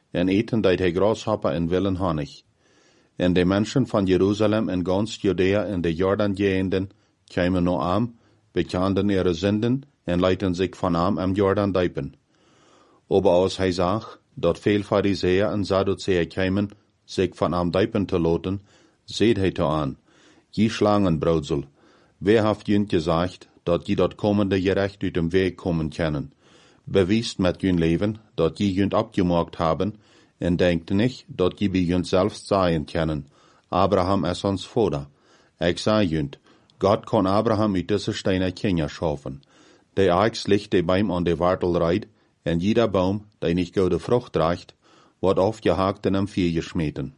en eten deit hij grashopper en willen honig. En de mensen van Jeruzalem en gans Judea en de Jordan-gegenden kwamen nu aan, bekenden ihre Sünden en leiten zich van am Jordan dijpen. Aber als hij zag, dat veel Pharisäer en Sadduceer kwamen, zich van am dijpen te laten, zeed hij te aan, je Schlangenbraudsel, wer heeft jünt gezegd, dat je dat kommende gerecht uit dem weg komen kennen? Bewiest met jün leven, dat je jünt abgemaakt haben, en denkt nicht, dat je bij jünt selbst sagen kennen, Abraham is ons vader. Ik zei jünt, Gott kon Abraham uit deze steine Kinder schaffen. De Aix ligt de Baum an de Wartel reit, en jeder Baum, der nicht gute Frucht reicht, wordt aufgehakt en am Vier geschmeten.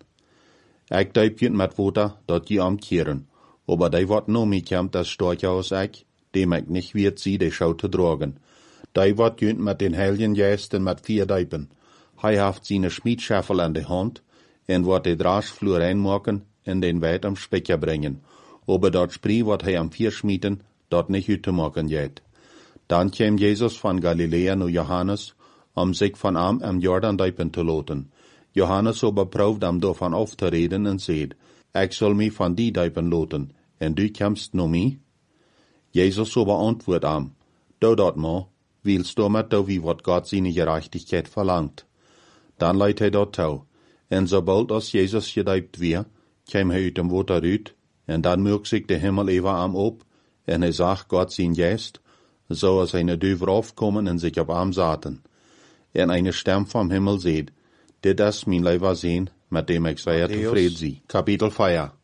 Ik duip jünt met water, dat je am keren, aber die wordt no mitjamt das Storch aus ik, dem ik nicht wird sie de Schau te drogen. Die wordt jünt met den Helgen jäst en met 4 Duipen. Hij haft seine Schmiedschaffel an de Hand, en wordt de Draschflur reinmaken en den Weit am Specker bringen. Aber dat Spree wordt hij am Vier schmieden, dat nicht uit te maken jet. Dan kwam Jesus van Galilea nu Johannes, zich van am Jordan dijpen te laten. Johannes aber proefde am daarvan af te reden en zeid, ik zal mij van die dijpen laten, en du komst nu mij? Jesus aber antwoord am, doe dat maar, willst du met wie wat Gott seine Gerechtigkeit verlangt. Dan leidt hij dat toe, en sobald als Jezus gedijpt weer, kwam hij uit dem water uit, en dan moog zich de Himmel even am op, en hij zag Gott zijn geest, so als eine Düver aufkommen en sich auf am zaten. En eine Stem vom Himmel seht, dit is mijn leiber sehen, met dem ik zeer tevreden zie. Kapitel 4.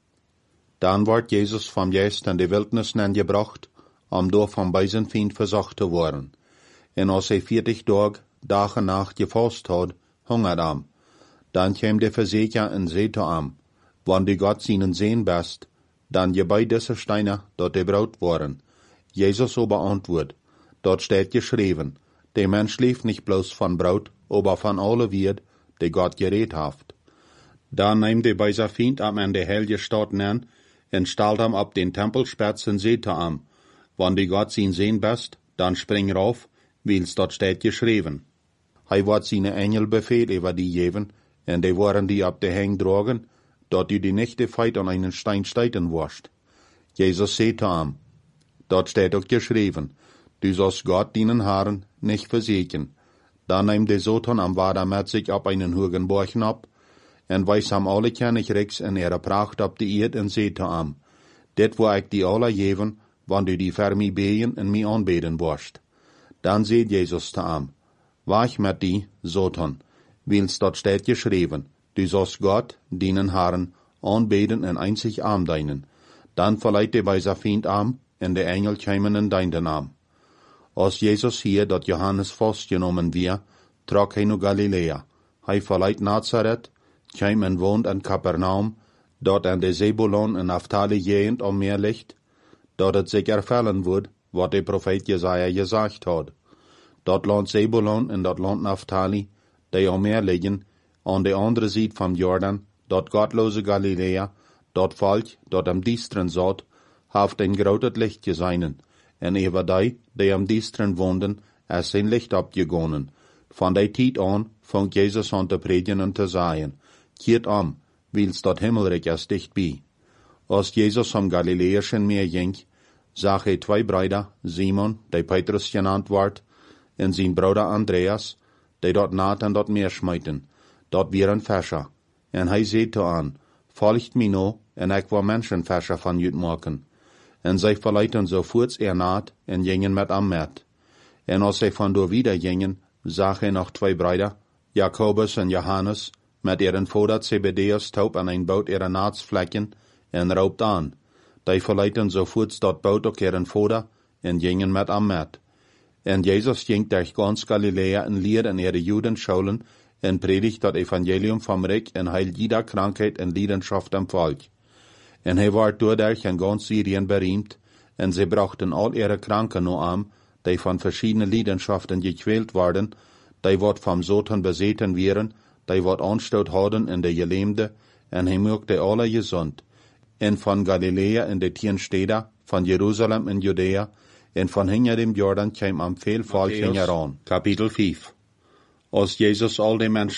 Dan wordt Jezus vom Geest in de Wildnis gebracht, door vom Beisenfeind versucht te worden. En als hij 40 Dag en Nacht gefast had, hungert am. Dan kwam de Verzeker en zei te am, wann du Gott seinen sehen best, dan je bei diese Steine, dat de Braut worden. Jesus aber antwoord, dort steht geschrieben, der Mensch leeft nicht bloß von Brot, aber von alle Wied, die Gott geredet haft. Da nahm de bei Feind am an de heilige Stadt nen, en stalt am ab den Tempelspatz en sehte am, wann die Gott sin sehen best, dann spring rauf, wils dort steht geschrieben. Hij wordt seine Engel befehl über die geven, en die waren die ab de Heng drogen, dort du die nächte Feit an einen Stein steiten wirst. Jesus sehte am, dort steht auch geschrieben, du sollst Gott deinen Haaren nicht verseken. Da nahm der Satan am Wader mit sich ab einen hohen Borchen ab, en weis ham alle König rechts en ihre Pracht ab die Erd en sehte am, dit wo ich die alle geven, wann du die für mi beten en mi anbeten wirst. Dann seht Jesus te am, wach mit die, Satan, wils dort steht geschrieben, du sollst Gott, deinen Herrn, anbeten en einzig arm deinen. Dann verleiht der bei Feind am, en de Engel kämen in deinen Naam. Als Jesus hier dat Johannes vastgenommen wir, trok hij nu Galilea. Hij verleiht Nazareth, kwam en woont in Kapernaum, dort an de Zebulon en Naphtali gegend am Meer ligt, dat het zich erfüllen wordt, wat de Prophet Jesaja gesagt had. Dat land Zebulon en dat land Naphtali, die am Meer liggen, an de andere zijde van Jordan, dat gottlose Galilea, dat volk, dat am diesteren zat, haft een groot licht gezeinen, en über die am diesteren woonden, is zijn licht opgegonnen. Van die tijd aan, vangt Jezus aan te predigen en te zeggen, keert om, wils dat Himmelrijk is dichtbij. Als Jezus am Galiläischen Meer ging, zag hij 2 Brüder, Simon, die Petrus genannt wordt, en zijn broeder Andreas, die dort naht an dat Meer schmeiten, dat wieren Fischer. En hij zei te aan, volgt mij nou, en ik wil Menschenfischer van jut maken. En zij verleiten sofort naht, en gingen met am met. En als zij van door wieder gingen, zag hij nog 2 Brüder, Jakobus en Johannes, met ihren Vater Zebedeus taub an ein Boot ihrer Naatsflecken, en raubt an. Die verleiten sofort dat Boot ook ihren Vater, en gingen met am met. En Jesus ging durch ganz Galilea en leer in ihre Judenschulen, en predigt dat Evangelium vom Reich en heil jeder Krankheit en Leidenschaft am Volk. En hij werd doordat in ganz Syrien bereimd, en sie brachten all ihre Kranken nur an, die von verschiedenen Leidenschaften gequält worden, die wat vom Satan beseten wären, die wat Anstoot hadden in de Gelähmte, en hij maakte alle gesund. En von Galilea in de 10 Städte, von Jerusalem in Judäa, en von hinter dem Jordan kwam am veel volk hingeran. Kapitel 5. Als Jesus al die Menschen